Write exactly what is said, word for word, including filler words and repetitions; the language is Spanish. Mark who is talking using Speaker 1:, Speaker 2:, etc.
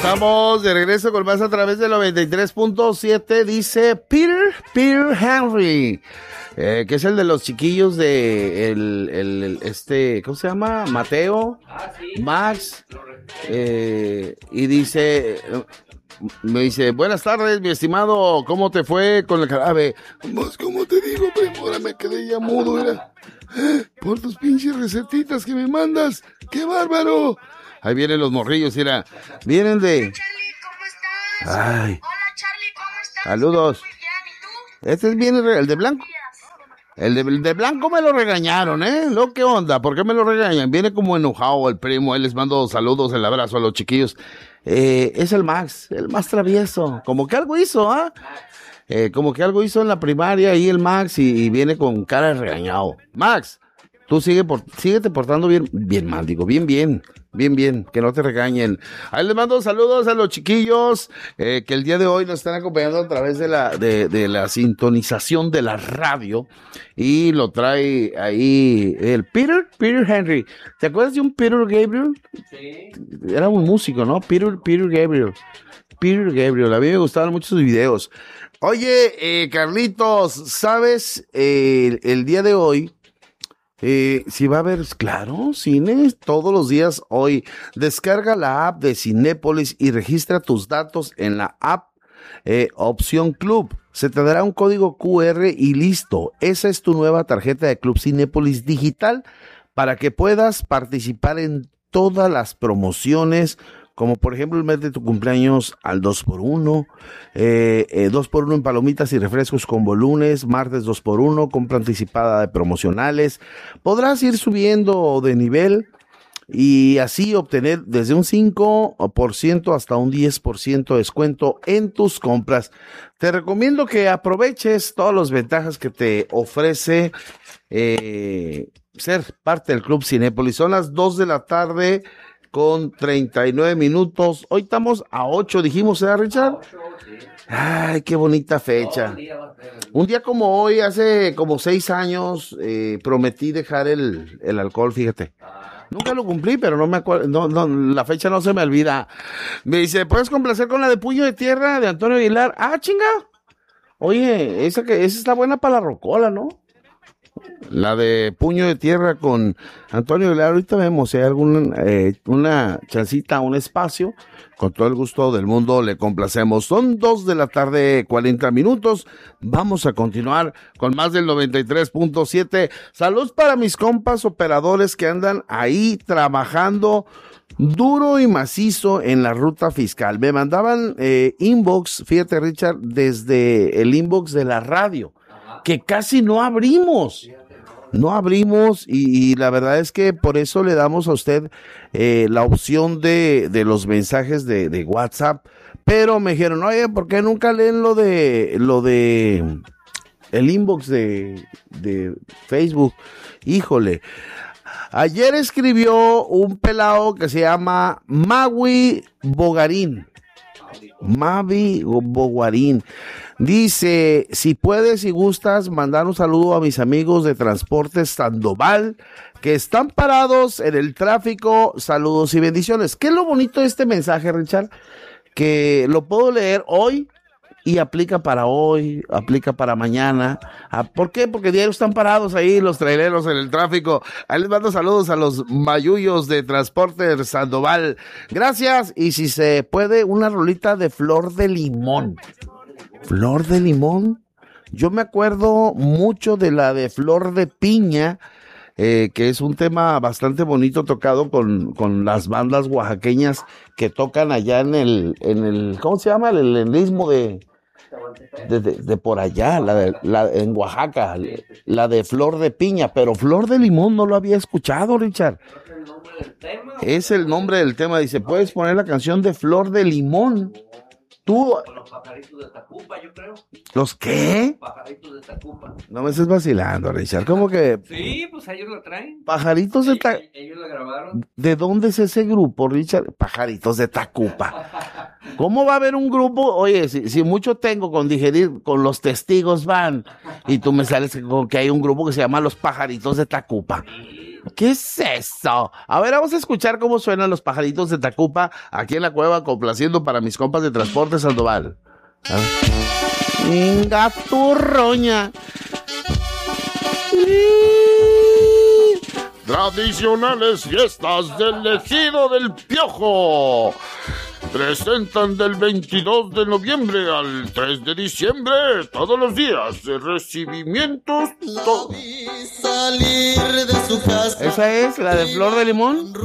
Speaker 1: Estamos de regreso con más a través del noventa y tres punto siete. Dice Peter, Peter Henry, eh, que es el de los chiquillos de el, el, el este, ¿cómo se llama? Mateo, ah, sí. Max, eh, y dice, me dice, buenas tardes, mi estimado, ¿cómo te fue con el jarabe? Pues, ¿cómo te digo, primo? Ahora me quedé ya mudo, era, por tus pinches recetitas que me mandas, ¡qué bárbaro! Ahí vienen los morrillos, mira, vienen de...
Speaker 2: Hola, Charlie, ¿cómo estás?
Speaker 1: Ay.
Speaker 2: Hola, Charlie, ¿cómo estás?
Speaker 1: Saludos.
Speaker 2: Muy bien, ¿y tú?
Speaker 1: Este es bien el de blanco. El de, el de blanco me lo regañaron, ¿eh? ¿Lo qué onda? ¿Por qué me lo regañan? Viene como enojado el primo, él les mando saludos, el abrazo a los chiquillos. Eh, es el Max, el más travieso. Como que algo hizo, ¿ah? ¿eh? Eh, como que algo hizo en la primaria ahí el Max y, y viene con cara de regañado. Max, tú sigue por, síguete portando bien, bien mal, digo, bien, bien. Bien, bien, que no te regañen. Ahí les mando saludos a los chiquillos eh, que el día de hoy nos están acompañando a través de la de, de la sintonización de la radio y lo trae ahí el Peter, Peter Henry. ¿Te acuerdas de un Peter Gabriel? Sí. Era un músico, ¿no? Peter, Peter Gabriel. Peter Gabriel, a mí me gustaban mucho sus videos. Oye, eh, Carlitos, ¿sabes? Eh, el, el día de hoy Eh, si va a haber, claro, cine todos los días hoy. Descarga la app de Cinépolis y registra tus datos en la app eh, Opción Club. Se te dará un código cu erre y listo. Esa es tu nueva tarjeta de Club Cinépolis digital para que puedas participar en todas las promociones, como por ejemplo el mes de tu cumpleaños al dos por uno, eh, eh, dos por uno en palomitas y refrescos combo lunes, martes dos por uno, compra anticipada de promocionales. Podrás ir subiendo de nivel y así obtener desde un cinco por ciento hasta un diez por ciento de descuento en tus compras. Te recomiendo que aproveches todas las ventajas que te ofrece eh, ser parte del Club Cinépolis. Son las dos de la tarde con treinta y nueve minutos. Hoy estamos a ocho, dijimos, ¿eh, Richard? Ay, qué bonita fecha. Un día como hoy, hace como seis años, eh, prometí dejar el, el alcohol, fíjate. Nunca lo cumplí, pero no me acuerdo, no, no, la fecha no se me olvida. Me dice, ¿puedes complacer con la de Puño de Tierra de Antonio Aguilar? Ah, chinga. Oye, esa que, esa está buena para la rocola, ¿no? La de Puño de Tierra con Antonio Aguilar. Ahorita vemos si hay alguna eh, una chancita, un espacio. Con todo el gusto del mundo le complacemos. Son dos de la tarde, cuarenta minutos. Vamos a continuar con más del noventa y tres punto siete. Salud para mis compas operadores que andan ahí trabajando duro y macizo en la ruta fiscal. Me mandaban eh, inbox, fíjate, Richard, desde el inbox de la radio, que casi no abrimos, no abrimos y, y la verdad es que por eso le damos a usted eh, la opción de, de los mensajes de, de WhatsApp, pero me dijeron, oye, ¿por qué nunca leen lo de, lo de el inbox de, de Facebook? Híjole, ayer escribió un pelado que se llama Maui Bogarín, Mavi Bogarín. Dice, si puedes y gustas mandar un saludo a mis amigos de Transportes Sandoval que están parados en el tráfico, saludos y bendiciones. ¿Qué es lo bonito de este mensaje, Richard? Que lo puedo leer hoy y aplica para hoy, aplica para mañana. ¿Por qué? Porque diario están parados ahí los traileros en el tráfico. Ahí les mando saludos a los mayullos de Transportes Sandoval. Gracias, y si se puede, una rolita de Flor de Limón. Flor de Limón, yo me acuerdo mucho de la de Flor de Piña, eh, que es un tema bastante bonito tocado con, con las bandas oaxaqueñas que tocan allá en el, en el, ¿cómo se llama? El, el istmo de, de, de, de por allá, la de, la, en Oaxaca, la de Flor de Piña, pero Flor de Limón no lo había escuchado, Richard. Es el nombre del tema, dice, ¿puedes poner la canción de Flor de Limón? Tú. Con los pajaritos de Tacupa, yo creo. ¿Los qué? Pajaritos de Tacupa. No me estés vacilando, Richard. ¿Cómo que?
Speaker 3: Sí, pues ellos la traen.
Speaker 1: Pajaritos de Tacupa.
Speaker 3: Ellos la grabaron.
Speaker 1: ¿De dónde es ese grupo, Richard? Pajaritos de Tacupa. ¿Cómo va a haber un grupo? Oye, si, si mucho tengo con digerir, con los testigos van, y tú me sales con que hay un grupo que se llama Los Pajaritos de Tacupa. ¿Qué es eso? A ver, vamos a escuchar cómo suenan los pajaritos de Tacupa aquí en la cueva, complaciendo para mis compas de Transporte Sandoval. A ver. Venga tu roña. Tradicionales fiestas del Ejido del Piojo. Presentan del veintidós de noviembre al tres de diciembre, todos los días de recibimientos. To-
Speaker 4: Salir de su casa.
Speaker 1: ¿Esa es la de Flor de Limón?